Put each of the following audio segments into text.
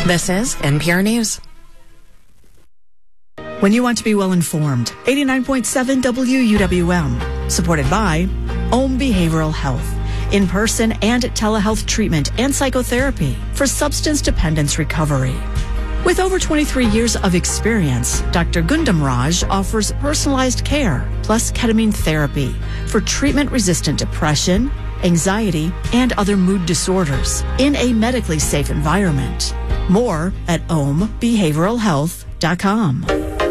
This is NPR News. When you want to be well informed, 89.7 WUWM, supported by Ohm Behavioral Health, in-person and telehealth treatment and psychotherapy for substance dependence recovery. With over 23 years of experience, Dr. Gundam Raj offers personalized care plus ketamine therapy for treatment-resistant depression, anxiety, and other mood disorders in a medically safe environment. More at ohmbehavioralhealth.com.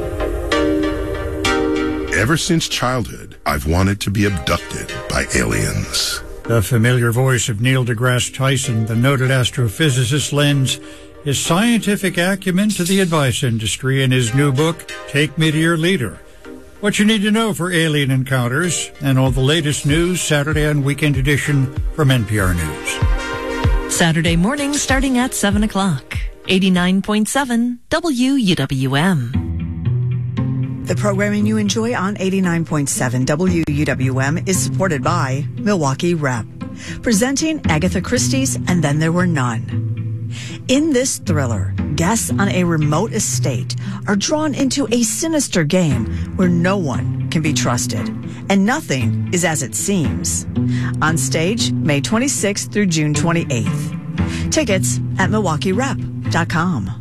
Ever since childhood, I've wanted to be abducted by aliens. The familiar voice of Neil deGrasse Tyson, the noted astrophysicist, lends his scientific acumen to the advice industry in his new book, Take Me to Your Leader. What you need to know for alien encounters and all the latest news, Saturday and weekend edition from NPR News. Saturday morning starting at 7 o'clock. 89.7 WUWM. The programming you enjoy on 89.7 WUWM is supported by Milwaukee Rep, presenting Agatha Christie's And Then There Were None. In this thriller, guests on a remote estate are drawn into a sinister game where no one can be trusted and nothing is as it seems. On stage, May 26th through June 28th. Tickets at MilwaukeeRep.com.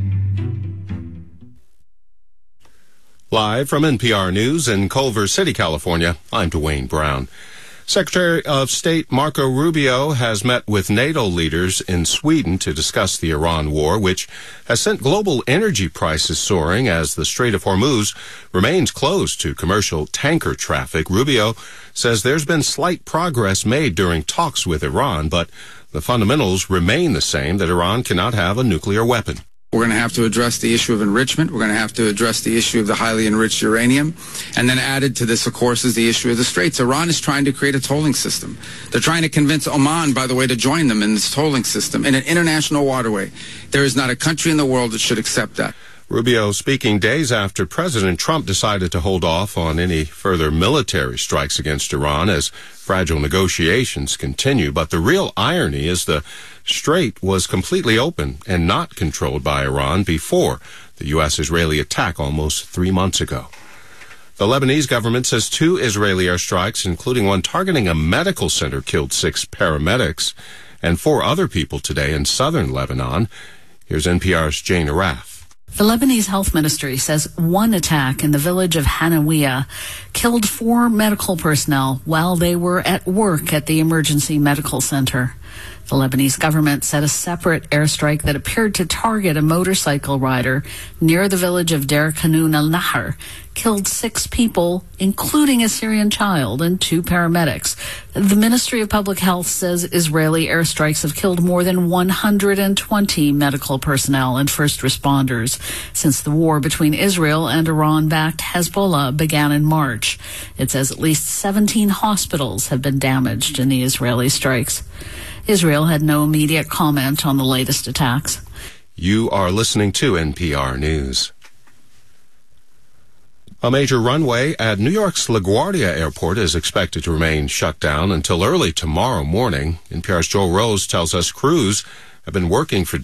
Live from NPR News in Culver City, California, I'm Dwayne Brown. Secretary of State Marco Rubio has met with NATO leaders in Sweden to discuss the Iran war, which has sent global energy prices soaring as the Strait of Hormuz remains closed to commercial tanker traffic. Rubio says there's been slight progress made during talks with Iran, but the fundamentals remain the same, that Iran cannot have a nuclear weapon. We're going to have to address the issue of enrichment. We're going to have to address the issue of the highly enriched uranium. And then added to this, of course, is the issue of the straits. Iran is trying to create a tolling system. They're trying to convince Oman, by the way, to join them in this tolling system in an international waterway. There is not a country in the world that should accept that. Rubio speaking days after President Trump decided to hold off on any further military strikes against Iran as fragile negotiations continue. But the real irony is the strait was completely open and not controlled by Iran before the U.S.-Israeli attack almost 3 months ago. The Lebanese government says 2 Israeli airstrikes, including one targeting a medical center, killed 6 paramedics and 4 other people today in southern Lebanon. Here's NPR's Jane Araf. The Lebanese health ministry says one attack in the village of Hanawiya killed 4 medical personnel while they were at work at the emergency medical center. The Lebanese government said a separate airstrike that appeared to target a motorcycle rider near the village of Der Kanun al-Nahar killed 6 people, including a Syrian child and 2 paramedics. The Ministry of Public Health says Israeli airstrikes have killed more than 120 medical personnel and first responders since the war between Israel and Iran-backed Hezbollah began in March. It says at least 17 hospitals have been damaged in the Israeli strikes. Israel had no immediate comment on the latest attacks. You are listening to NPR News. A major runway at New York's LaGuardia Airport is expected to remain shut down until early tomorrow morning. NPR's Joel Rose tells us crews have been working for